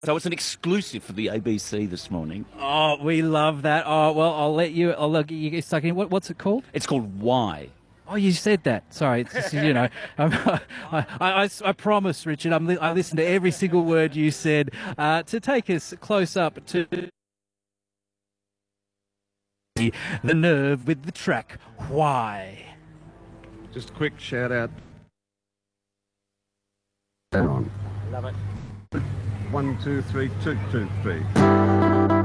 So it's an exclusive for the ABC this morning. Oh, we love that. Oh, well, I'll let you get stuck in. What's it called? It's called Why. Oh, you said that. Sorry, it's just, I promise, Richard. I listened to every single word you said. To take us close up to the nerve with the track. Why? Just a quick shout out. On. Love it. 1, 2, 3, 2, 2, 3.